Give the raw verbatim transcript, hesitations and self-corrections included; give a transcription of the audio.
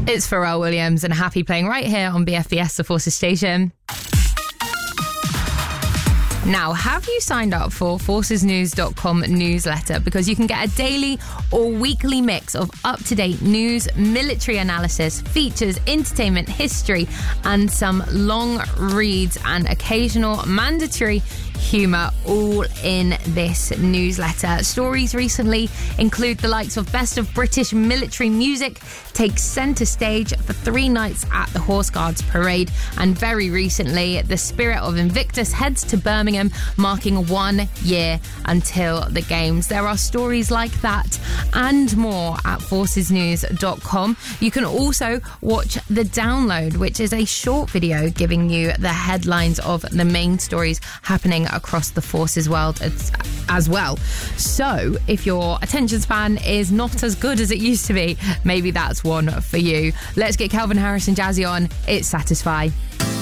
It's Pharrell Williams and Happy playing right here on B F B S, the Forces station. Now, have you signed up for forces news dot com newsletter? Because you can get a daily or weekly mix of up-to-date news, military analysis, features, entertainment, history, and some long reads and occasional mandatory humour all in this newsletter. Stories recently include the likes of Best of British Military Music takes centre stage for three nights at the Horse Guards Parade, and very recently the Spirit of Invictus heads to Birmingham, marking one year until the Games. There are stories like that and more at forces news dot com. You can also watch The Download, which is a short video giving you the headlines of the main stories happening across the Forces world as, as well. So if your attention span is not as good as it used to be, maybe that's one for you. Let's get Calvin Harris and Jazzy on. It's Satisfy.